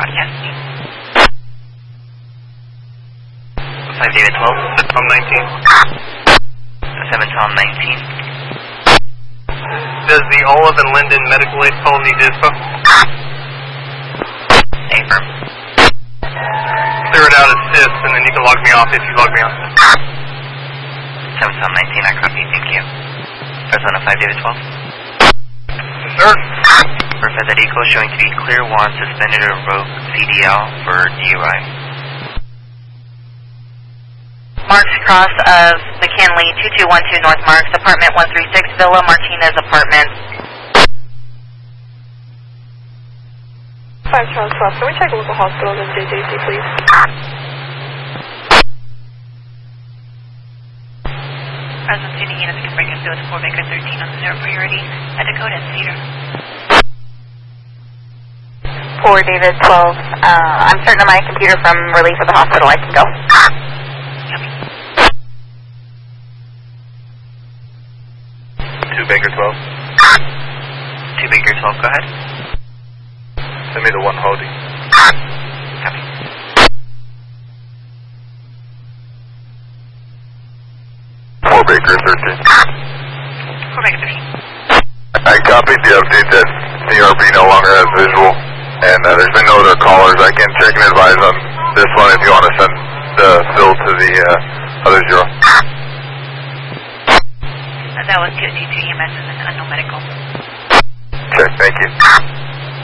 broadcast. 5 David 12. Tom 19. 7 Tom 19. Does the Olive and Linden medical aid call need info? Affirm. Clear it out as SIS, and then you can log me off if you log me off. 7 Tom 19, I copy, thank you. Arizona 5 David 12. Yes, sir. Verify that echo showing to be clear 1, suspended or revoked CDL for DUI. Marks cross of McKinley, 2212 North Marks, apartment 136, Villa Martinez Apartments. 5 Charles 12, can we check local hospitals and JJC, please? Present city units can bring us to 4 Baker 13 on 0 priority at Dakota and Cedar. 4 David 12, I'm starting on my computer from relief at the hospital, I can go. Copy. 2 Baker 12. 2 Baker 12, go ahead. Send me the one holding. Copy. 4 Baker 13. 4 Baker 13. I copied the update that CRB no longer has visual, and there's been no other callers. I can check and advise on this one if you want to send the fill to the other 0. That was given to EMS and no medical. Okay, thank you.